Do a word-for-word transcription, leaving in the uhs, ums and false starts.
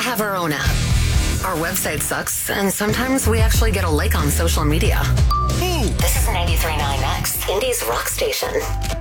have our own app. Our website sucks, and sometimes we actually get a like on social media. Ooh. This is ninety-three point nine X, Indy's rock station.